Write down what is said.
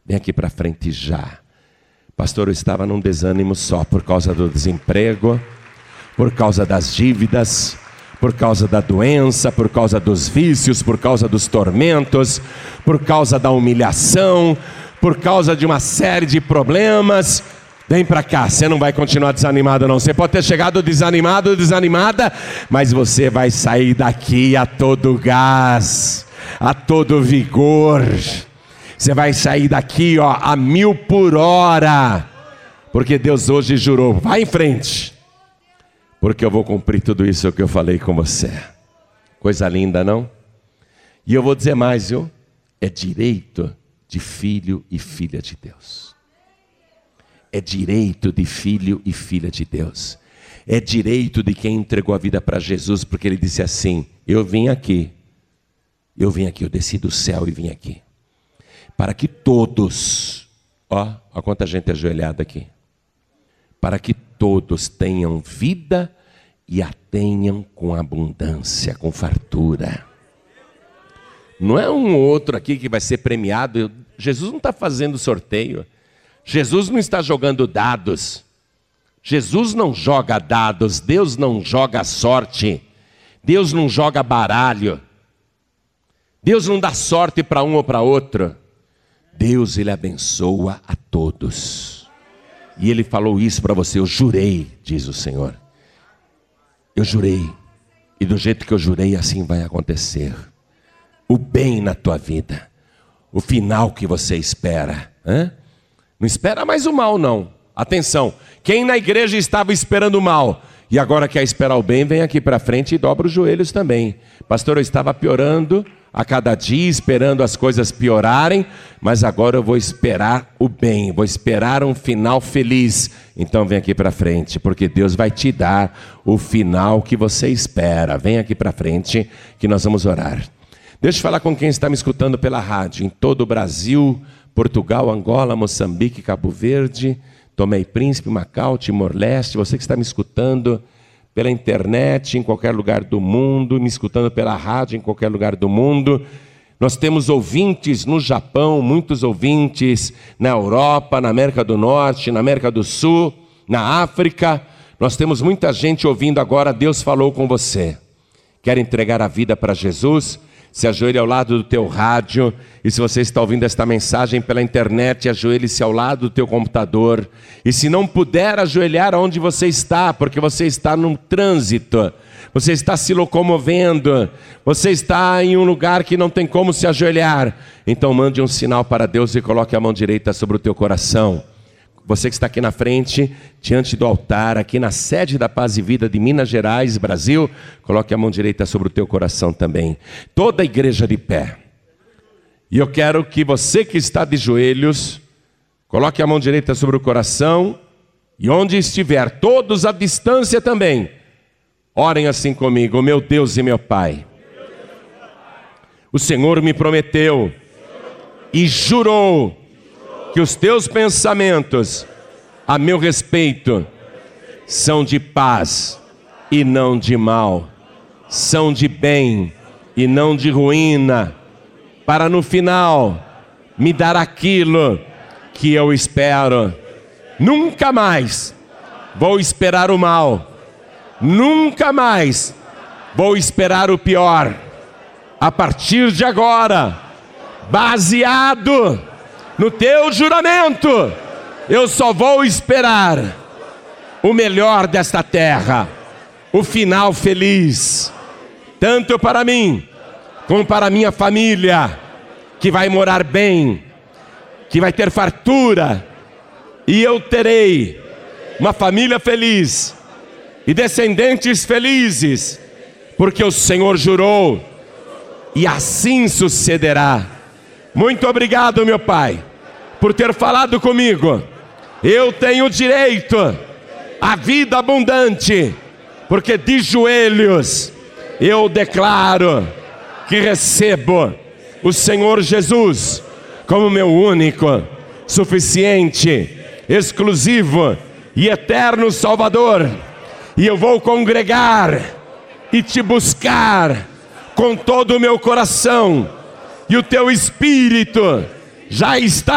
Vem aqui para frente já. Pastor, eu estava num desânimo só por causa do desemprego, por causa das dívidas, por causa da doença, por causa dos vícios, por causa dos tormentos, por causa da humilhação, por causa de uma série de problemas. Vem para cá, você não vai continuar desanimado não. Você pode ter chegado desanimado ou desanimada, mas você vai sair daqui a todo gás, a todo vigor. Você vai sair daqui a 1000 por hora, porque Deus hoje jurou, vai em frente, porque eu vou cumprir tudo isso que eu falei com você. Coisa linda, não? E eu vou dizer mais, viu? É direito de filho e filha de Deus. É direito de filho e filha de Deus. É direito de quem entregou a vida para Jesus, porque ele disse assim, eu desci do céu e vim aqui, para que todos, ó quanta gente ajoelhada aqui, para que todos tenham vida e a tenham com abundância, com fartura. Não é um outro aqui que vai ser premiado. Jesus não está fazendo sorteio. Jesus não está jogando dados. Jesus não joga dados. Deus não joga sorte. Deus não joga baralho. Deus não dá sorte para um ou para outro. Deus, ele abençoa a todos. E ele falou isso para você, eu jurei, diz o Senhor. Eu jurei. E do jeito que eu jurei, assim vai acontecer. O bem na tua vida. O final que você espera. Não espera mais o mal, não. Atenção, quem na igreja estava esperando o mal e agora quer esperar o bem, vem aqui para frente e dobra os joelhos também. Pastor, eu estava piorando a cada dia, esperando as coisas piorarem, mas agora eu vou esperar o bem, vou esperar um final feliz. Então vem aqui para frente, porque Deus vai te dar o final que você espera. Vem aqui para frente que nós vamos orar. Deixa eu falar com quem está me escutando pela rádio, em todo o Brasil, Portugal, Angola, Moçambique, Cabo Verde, Tomé e Príncipe, Macau, Timor-Leste, você que está me escutando pela internet, em qualquer lugar do mundo, me escutando pela rádio, em qualquer lugar do mundo. Nós temos ouvintes no Japão, muitos ouvintes na Europa, na América do Norte, na América do Sul, na África. Nós temos muita gente ouvindo agora, Deus falou com você. Quer entregar a vida para Jesus? Se ajoelhe ao lado do teu rádio, e se você está ouvindo esta mensagem pela internet, ajoelhe-se ao lado do teu computador. E se não puder ajoelhar onde você está, porque você está num trânsito, você está se locomovendo, você está em um lugar que não tem como se ajoelhar, então mande um sinal para Deus e coloque a mão direita sobre o teu coração. Você que está aqui na frente, diante do altar, aqui na sede da Paz e Vida de Minas Gerais, Brasil, coloque a mão direita sobre o teu coração também. Toda a igreja de pé. E eu quero que você que está de joelhos, coloque a mão direita sobre o coração, e onde estiver, todos à distância também, orem assim comigo, meu Deus e meu Pai. O Senhor me prometeu e jurou que os teus pensamentos a meu respeito são de paz e não de mal, são de bem e não de ruína, para no final me dar aquilo que eu espero. Nunca mais vou esperar o mal, nunca mais vou esperar o pior. A partir de agora, baseado no teu juramento, eu só vou esperar o melhor desta terra, o final feliz, tanto para mim, como para minha família, que vai morar bem, que vai ter fartura, e eu terei uma família feliz, e descendentes felizes, porque o Senhor jurou, e assim sucederá. Muito obrigado, meu Pai, por ter falado comigo. Eu tenho direito à vida abundante, porque de joelhos eu declaro que recebo o Senhor Jesus como meu único, suficiente, exclusivo e eterno Salvador. E eu vou congregar e te buscar com todo o meu coração, e o teu Espírito já está